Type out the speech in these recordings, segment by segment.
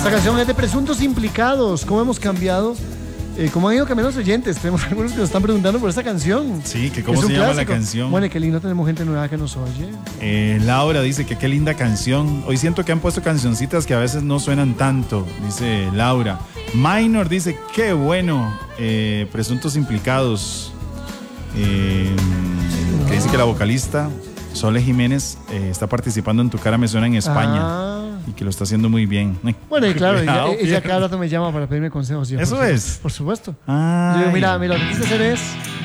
Esta canción es de Presuntos Implicados. ¿Cómo hemos cambiado? ¿Cómo han ido cambiando los oyentes? Tenemos algunos que nos están preguntando por esta canción. Sí, que cómo se llama la canción. Bueno, qué lindo tenemos gente nueva que nos oye. Laura dice que qué linda canción. Hoy siento que han puesto cancioncitas que a veces no suenan tanto, dice Laura. Minor dice, qué bueno. Presuntos Implicados. Que dice que la vocalista Sole Jiménez está participando en Tu Cara Me Suena en España. Y que lo está haciendo muy bien. Bueno, y claro, ella cada rato me llama para pedirme consejos. Yo, ¿eso es? Por supuesto. Yo digo, mira, lo que tienes que hacer es...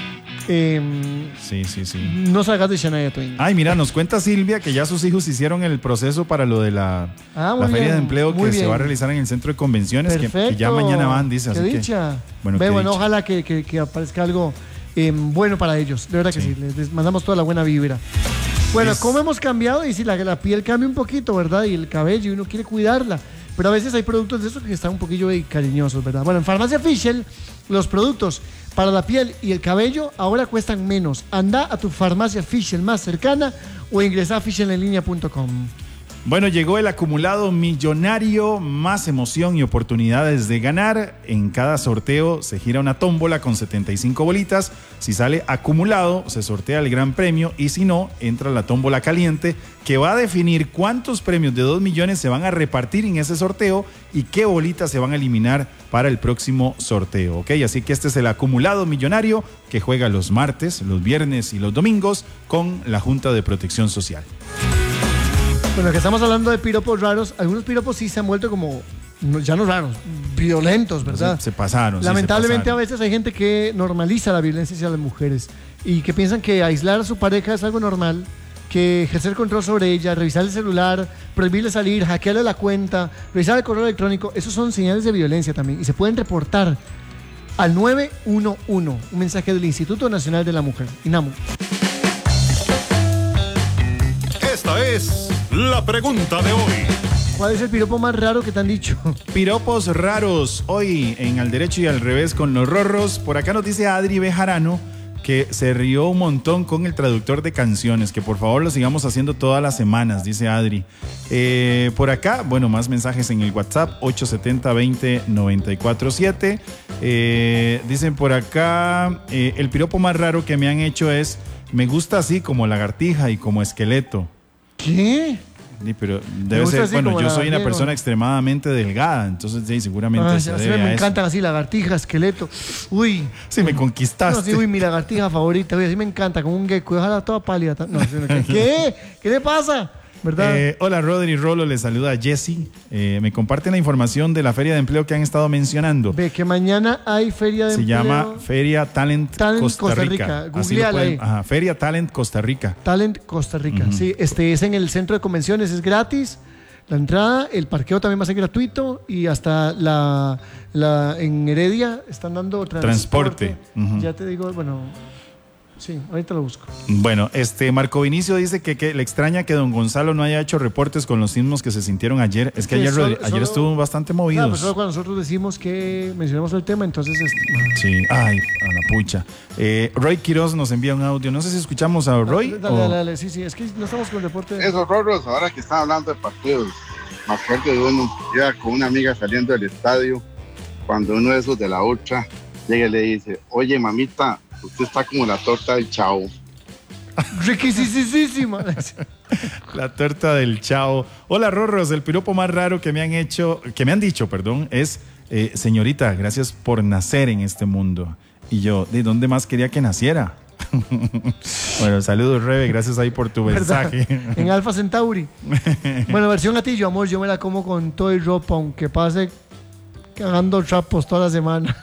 sí. No salgas de Shania Twain. Ay, mira, nos cuenta Silvia que ya sus hijos hicieron el proceso para lo de la feria de empleo que se va a realizar en el centro de convenciones, que ya mañana van, dice. Qué así dicha. Que, bueno, ojalá que aparezca algo bueno para ellos. De verdad que sí. Les mandamos toda la buena vibra. Bueno, ¿cómo hemos cambiado? Y si la piel cambia un poquito, ¿verdad? Y el cabello, y uno quiere cuidarla. Pero a veces hay productos de esos que están un poquillo cariñosos, ¿verdad? Bueno, en Farmacia Fischl, los productos para la piel y el cabello ahora cuestan menos. Anda a tu Farmacia Fischl más cercana o ingresa a fischlenlinea.com. Bueno, llegó el acumulado millonario, más emoción y oportunidades de ganar. En cada sorteo se gira una tómbola con 75 bolitas. Si sale acumulado, se sortea el gran premio y si no, entra la tómbola caliente que va a definir cuántos premios de 2 millones se van a repartir en ese sorteo y qué bolitas se van a eliminar para el próximo sorteo, ¿ok? Así que este es el acumulado millonario que juega los martes, los viernes y los domingos con la Junta de Protección Social. Bueno, que estamos hablando de piropos raros, algunos piropos sí se han vuelto como, ya no raros, violentos, ¿verdad? Se pasaron. Lamentablemente a veces hay gente que normaliza la violencia hacia las mujeres y que piensan que aislar a su pareja es algo normal, que ejercer control sobre ella, revisar el celular, prohibirle salir, hackearle la cuenta, revisar el correo electrónico, esos son señales de violencia también y se pueden reportar al 911, un mensaje del Instituto Nacional de la Mujer, INAMU. Esta es la pregunta de hoy. ¿Cuál es el piropo más raro que te han dicho? Piropos raros, hoy en Al Derecho y Al Revés con los Rorros. Por acá nos dice Adri Bejarano que se rió un montón con el traductor de canciones, que por favor lo sigamos haciendo todas las semanas, dice Adri. Por acá, bueno, más mensajes en el WhatsApp, 870-20-947. Dicen por acá, el piropo más raro que me han hecho es, me gusta así como lagartija y como esqueleto. ¿Qué? Sí, pero debe ser, bueno, yo soy una persona extremadamente delgada, entonces sí, seguramente se debe me a encantan eso. Así, lagartija, esqueleto. Uy. Sí, me conquistaste. No, sí, uy, mi lagartija favorita, uy, así me encanta, como un gecko, ojalá toda pálida. No, ¿qué? ¿Qué le pasa? ¿Verdad? Hola, Rodri Rolo, le saluda a Jessy. Me comparten la información de la feria de empleo que han estado mencionando. Ve que mañana hay feria de empleo. Se llama Feria Talent Costa Rica. Googleala ahí. Ajá, Feria Talent Costa Rica. Talent Costa Rica, sí. Es en el centro de convenciones, es gratis. La entrada, el parqueo también va a ser gratuito y hasta en Heredia están dando transporte. Ya te digo, bueno... Sí, ahorita lo busco. Bueno, Marco Vinicio dice que le extraña que don Gonzalo no haya hecho reportes con los sismos que se sintieron ayer. Es que ayer estuvo bastante movido. Claro, solo cuando nosotros decimos que mencionamos el tema, entonces... Sí, ay, a la pucha. Roy Quiroz nos envía un audio. No sé si escuchamos a Roy. Dale, sí, es que no estamos con el reporte. Esos Rorros, ahora que están hablando de partidos más fuertes de uno, iba con una amiga saliendo del estadio, cuando uno de esos de la Ultra llega y le dice, oye, mamita, usted está como la torta del Chavo. Riquisísima. La torta del Chavo. Hola, Rorros. El piropo más raro que me han dicho, es señorita, gracias por nacer en este mundo. Y yo, ¿de dónde más quería que naciera? Bueno, saludos, Rebe, gracias ahí por tu mensaje. En Alfa Centauri. Bueno, versión gatillo, amor, yo me la como con todo y ropa, aunque pase cagando trapos toda la semana.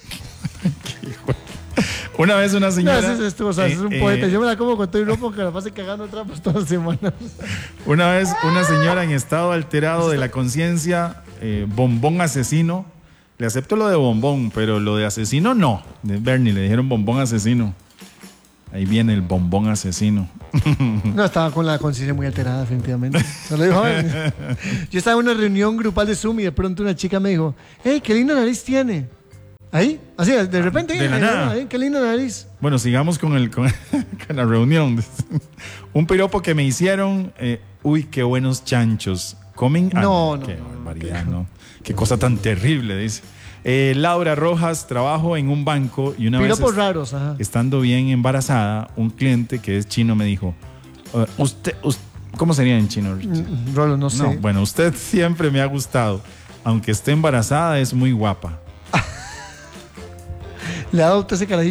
Una vez una señora... No, es un poeta. Yo me la como con todo y ropa que la pase cagando trapos todas las semanas. Una vez una señora en estado alterado de la conciencia, bombón asesino. Le acepto lo de bombón, pero lo de asesino no. De Bernie le dijeron bombón asesino. Ahí viene el bombón asesino. No, estaba con la conciencia muy alterada, definitivamente. Se lo dijo, yo estaba en una reunión grupal de Zoom y de pronto una chica me dijo, hey, qué linda nariz tiene. Ahí, así, de repente, de la nada. Qué linda nariz. Bueno, sigamos con la reunión. Un piropo que me hicieron, uy, qué buenos chanchos. Comen. No, qué no, barbaridad, ¿no? Qué cosa tan terrible, dice. Laura Rojas, trabajo en un banco y una vez Piropos raros, ajá. estando bien embarazada, un cliente que es chino me dijo, usted, ¿cómo sería en chino? Rolo, no sé. No, bueno, usted siempre me ha gustado. Aunque esté embarazada, es muy guapa. Le ha dado usted ese carajillo